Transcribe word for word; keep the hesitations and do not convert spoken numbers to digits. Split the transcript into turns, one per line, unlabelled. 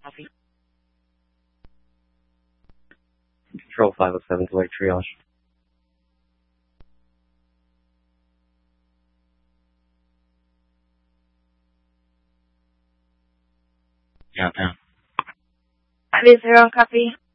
Copy.
Control five oh seven to light triage.
Downtown. five eight zero, copy.